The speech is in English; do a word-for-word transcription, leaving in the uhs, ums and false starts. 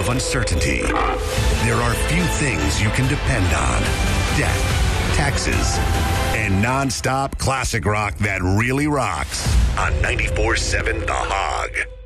of uncertainty, there are few things you can depend on. Death, taxes, and non-stop classic rock that really rocks on ninety-four seven The Hog.